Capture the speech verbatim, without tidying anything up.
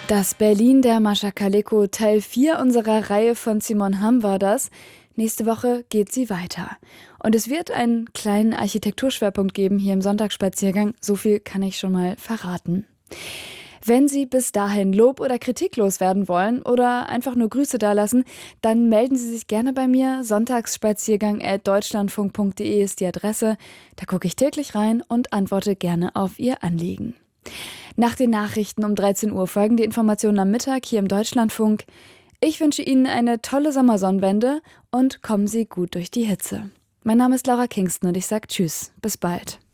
Das Berlin der Mascha Kaleko, Teil vier unserer Reihe von Simon Hamm war das. Nächste Woche geht sie weiter. Und es wird einen kleinen Architekturschwerpunkt geben hier im Sonntagsspaziergang. So viel kann ich schon mal verraten. Wenn Sie bis dahin Lob oder Kritik loswerden wollen oder einfach nur Grüße dalassen, dann melden Sie sich gerne bei mir. sonntagsspaziergang at deutschlandfunk punkt de ist die Adresse. Da gucke ich täglich rein und antworte gerne auf Ihr Anliegen. Nach den Nachrichten um dreizehn Uhr folgen die Informationen am Mittag hier im Deutschlandfunk. Ich wünsche Ihnen eine tolle Sommersonnenwende und kommen Sie gut durch die Hitze. Mein Name ist Laura Kingston und ich sage Tschüss, bis bald.